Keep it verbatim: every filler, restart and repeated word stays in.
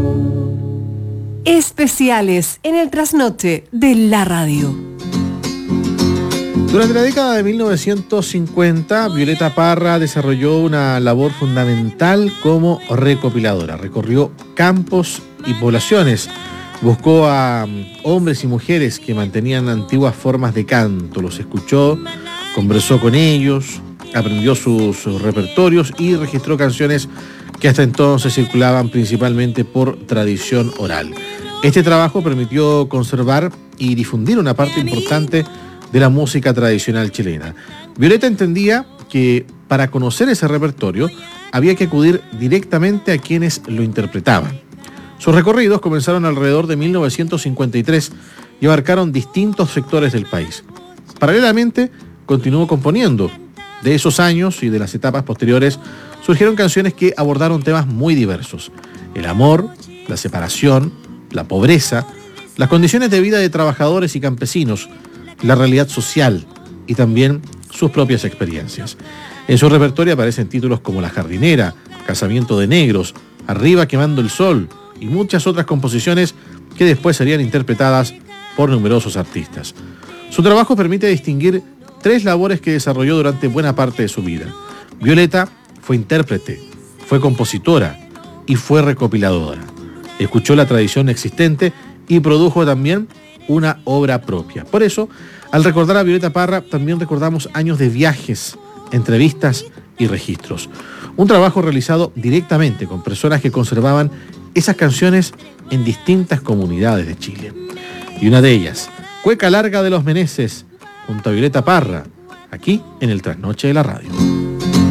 Especiales en el trasnoche de la radio. Durante la década de mil novecientos cincuenta, Violeta Parra desarrolló una labor fundamental como recopiladora. Recorrió campos y poblaciones, buscó a hombres y mujeres que mantenían antiguas formas de canto, los escuchó, conversó con ellos, aprendió sus repertorios y registró canciones que hasta entonces circulaban principalmente por tradición oral. Este trabajo permitió conservar y difundir una parte importante de la música tradicional chilena. Violeta entendía que para conocer ese repertorio había que acudir directamente a quienes lo interpretaban. Sus recorridos comenzaron alrededor de mil novecientos cincuenta y tres y abarcaron distintos sectores del país. Paralelamente, continuó componiendo. De esos años y de las etapas posteriores surgieron canciones que abordaron temas muy diversos: el amor, la separación, la pobreza, las condiciones de vida de trabajadores y campesinos, la realidad social y también sus propias experiencias. En su repertorio aparecen títulos como La Jardinera, Casamiento de Negros, Arriba quemando el sol y muchas otras composiciones que después serían interpretadas por numerosos artistas. Su trabajo permite distinguir tres labores que desarrolló durante buena parte de su vida. Violeta fue intérprete, fue compositora y fue recopiladora. Escuchó la tradición existente y produjo también una obra propia. Por eso, al recordar a Violeta Parra, también recordamos años de viajes, entrevistas y registros. Un trabajo realizado directamente con personas que conservaban esas canciones en distintas comunidades de Chile. Y una de ellas, Cueca Larga de los Meneses, junto a Violeta Parra, aquí en el Trasnoche de la Radio.